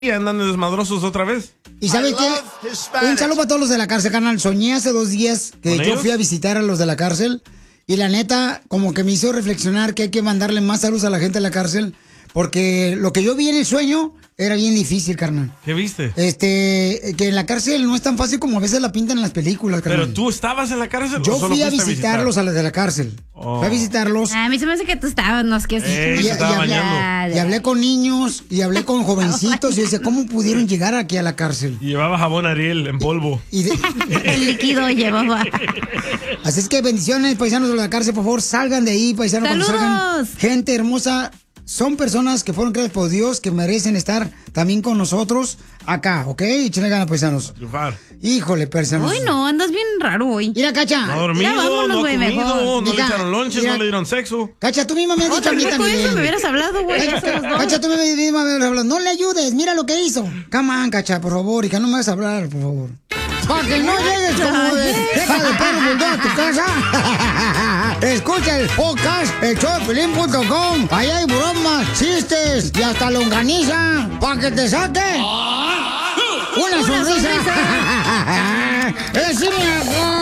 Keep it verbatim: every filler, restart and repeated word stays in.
Y andan desmadrosos otra vez. ¿Y sabe qué? Un saludo para todos los de la cárcel, carnal. Soñé hace dos días que yo ellos? fui a visitar a los de la cárcel. Y la neta, como que me hizo reflexionar que hay que mandarle más saludos a la gente de la cárcel. Porque lo que yo vi en el sueño era bien difícil, carnal. ¿Qué viste? Este, que en la cárcel no es tan fácil como a veces la pintan en las películas, carnal. ¿Pero tú estabas en la cárcel? Yo o solo fui a fuiste visitarlos visitar? a los de la cárcel. Oh. Fui a visitarlos. A mí se me hace que tú estabas, no es que sí. Ey, Y, se y estaba hablé, bañando. y hablé con niños y hablé con jovencitos y decía, ¿cómo pudieron llegar aquí a la cárcel? Y llevaba jabón Ariel en polvo. Y de- El líquido llevaba. Así es que bendiciones, paisanos de la cárcel, por favor, salgan de ahí, paisanos. cuando ¡Saludos! salgan. Gente hermosa, son personas que fueron creadas por Dios, que merecen estar también con nosotros acá, ¿ok? Échenle ganas, paisanos. Triunfar. Híjole, paisanos. Uy, no, andas bien raro hoy. Mira, Cacha. No ha dormido, Ya vámonos, no ha güey, comido, mejor. no le Mira, echaron lonches, mira. no le dieron sexo. Cacha, tú misma me has dicho a Otra mí vez con eso también. me hubieras hablado, güey. Cacha, Somos dos. Cacha, tú me misma me hubieras hablado. No le ayudes, mira lo que hizo. Come on, Cacha, por favor, hija, no me vas a hablar, por favor. Para que no llegues como de deja de perro bulldog a tu casa. Escucha el podcast, el show de Pelín punto com. Ahí hay bromas, chistes y hasta longaniza. Para que te saque una sonrisa. ¡Es